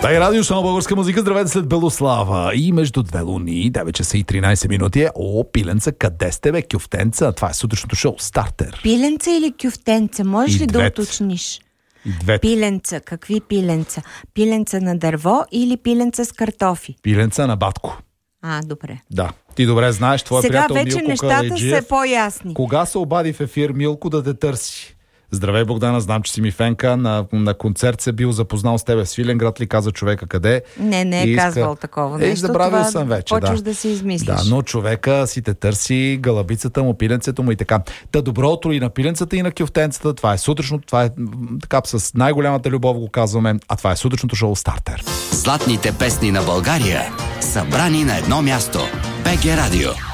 Тай радио шоу българска музика. Здравейте след Белослава. И между две луни, 9 часа и 13 минути. Пиленца, къде сте, бе, кюфтенца? Това е сутрешното шоу Стартер. Пиленца или кюфтенца? Можеш ли да уточниш? И двете. Пиленца. Какви пиленца? Пиленца на дърво или пиленца с картофи? Пиленца на батко. Добре. Да. Ти добре знаеш, твой приятел Милко Калайджиев. Сега вече нещата са по-ясни. Кога се обади в ефир Милко да те търси? Здравей, Богдана, знам, че си ми фенка. На концерт се бил запознал с тебе в Свиленград ли, каза човека къде? Не е казвал такова нещо. Забравил съм вече. Почваш да си измислиш. Да, но човека си те търси, галабицата му, пиленцето му и така. Та добро утро и на пиленцата, и на кюфтенцата. Това е сутрешното, това е така с най-голямата любов го казваме, а това е сутрешното шоу Стартер. Златните песни на България, събрани на едно място. БГ Радио.